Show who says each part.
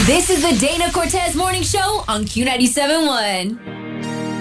Speaker 1: This is the Dana Cortez Morning Show on Q97.1.